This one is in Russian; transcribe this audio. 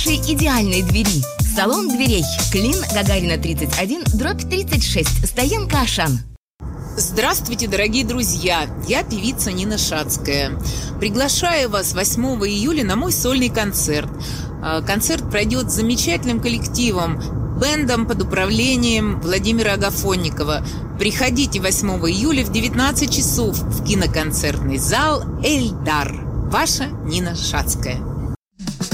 вашей идеальной двери. Салон дверей. Клин Гагарина 31, дробь 36. Стоянка Ашан. Здравствуйте, дорогие друзья! Я певица Нина Шацкая. Приглашаю вас 8 июля на мой сольный концерт. Концерт пройдет с замечательным коллективом, бэндом под управлением Владимира Агафонникова. Приходите 8 июля в 19 часов в киноконцертный зал «Эльдар». Ваша Нина Шацкая.